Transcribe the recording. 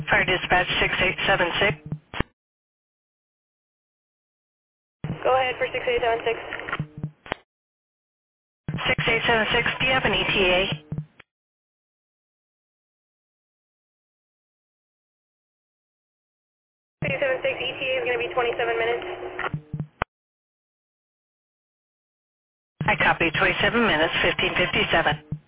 Fire Dispatch 6876. Go ahead for 6876. 6876, do you have an ETA? 6876 ETA is going to be 27 minutes. I copy 27 minutes, 1557.